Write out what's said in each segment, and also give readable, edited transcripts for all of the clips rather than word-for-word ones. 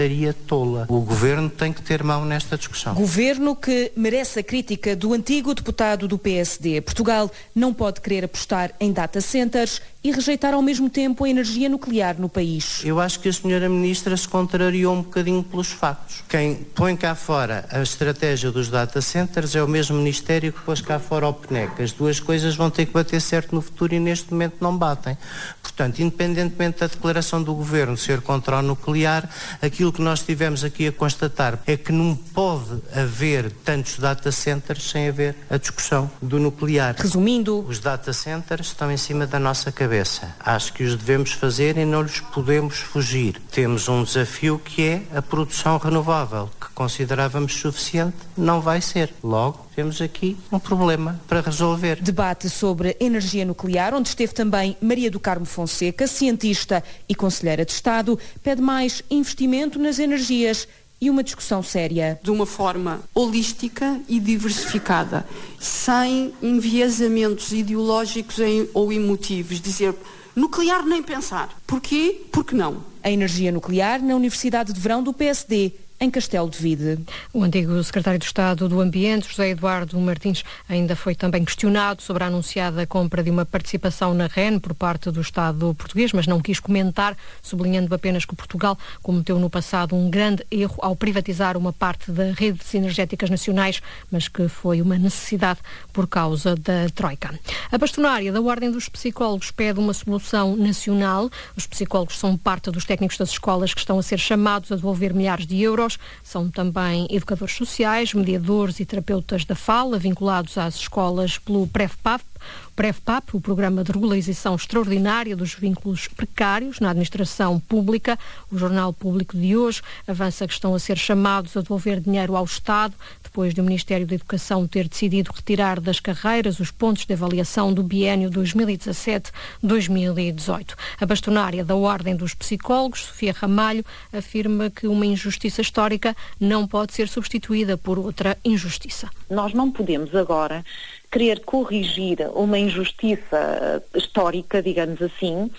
tola. O Governo tem que ter mão nesta discussão. Governo que merece a crítica do antigo deputado do PSD. Portugal não pode querer apostar em data centers e rejeitar ao mesmo tempo a energia nuclear no país. Eu acho que a senhora Ministra se contrariou um bocadinho pelos factos. Quem põe cá fora a estratégia dos data centers é o mesmo Ministério que pôs cá fora o PNEC. As duas coisas vão ter que bater certo no futuro e neste momento não batem. Portanto, independentemente da declaração do Governo ser contra o nuclear, aquilo que nós tivemos aqui a constatar é que não pode haver tantos data centers sem haver a discussão do nuclear. Resumindo, os data centers estão em cima da nossa cabeça. Acho que os devemos fazer e não lhes podemos fugir. Temos um desafio que é a produção renovável, que considerávamos suficiente, não vai ser. Logo, temos aqui um problema para resolver. Debate sobre energia nuclear, onde esteve também Maria do Carmo Fonseca, cientista e conselheira de Estado, pede mais investimento nas energias e uma discussão séria. De uma forma holística e diversificada, sem enviesamentos ideológicos ou emotivos. Dizer, nuclear nem pensar. Porquê? Porque não. A energia nuclear na Universidade de Verão do PSD, em Castelo de Vide. O antigo secretário de Estado do Ambiente, José Eduardo Martins, ainda foi também questionado sobre a anunciada compra de uma participação na REN por parte do Estado português, mas não quis comentar, sublinhando apenas que Portugal cometeu no passado um grande erro ao privatizar uma parte das redes energéticas nacionais, mas que foi uma necessidade por causa da Troika. A bastonária da Ordem dos Psicólogos pede uma solução nacional. Os psicólogos são parte dos técnicos das escolas que estão a ser chamados a devolver milhares de euros. São também educadores sociais, mediadores e terapeutas da fala, vinculados às escolas pelo PREVPAP. O PREVPAP, o Programa de Regularização Extraordinária dos Vínculos Precários na Administração Pública. O Jornal Público de hoje avança que estão a ser chamados a devolver dinheiro ao Estado, depois do Ministério da Educação ter decidido retirar das carreiras os pontos de avaliação do biénio 2017-2018. A bastonária da Ordem dos Psicólogos, Sofia Ramalho, afirma que uma injustiça histórica não pode ser substituída por outra injustiça. Nós não podemos agora querer corrigir uma injustiça histórica, digamos assim,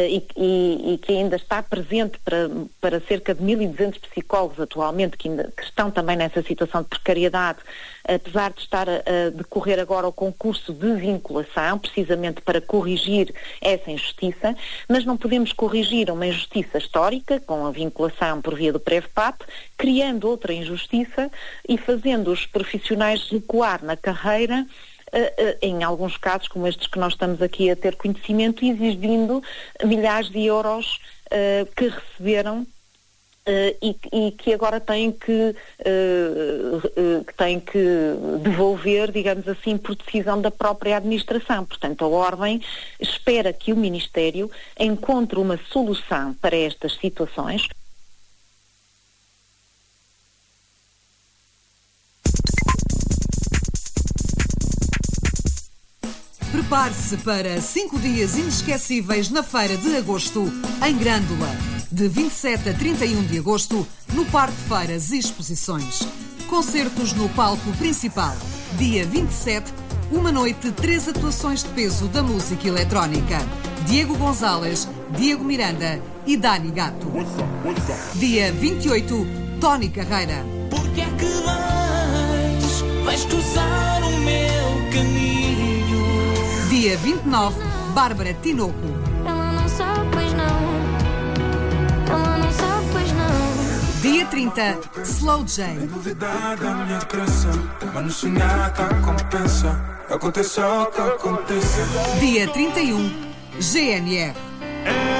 e que ainda está presente para cerca de 1.200 psicólogos atualmente que estão também nessa situação de precariedade, apesar de estar a decorrer agora o concurso de vinculação, precisamente para corrigir essa injustiça, mas não podemos corrigir uma injustiça histórica com a vinculação por via do PREVPAP, criando outra injustiça e fazendo os profissionais recuar na carreira, em alguns casos como estes que nós estamos aqui a ter conhecimento, exigindo milhares de euros que receberam e que agora têm que devolver, digamos assim, por decisão da própria administração. Portanto, a Ordem espera que o Ministério encontre uma solução para estas situações. Prepare-se para 5 dias inesquecíveis na Feira de Agosto, em Grândola. De 27 a 31 de agosto, no Parque de Feiras e Exposições. Concertos no palco principal. Dia 27, uma noite, 3 atuações de peso da música eletrónica. Diego Gonzalez, Diego Miranda e Dani Gato. Dia 28, Tony Carreira. Porque é que vais cruzar o meu caminho? Dia 29, Bárbara Tinoco. Ela não sabe, pois não. Ela não sabe, pois não. Dia 30, Slow J. Novidade da minha crença, mas no sonhar que compensa. Aconteça o que aconteça. Dia 31, GNR.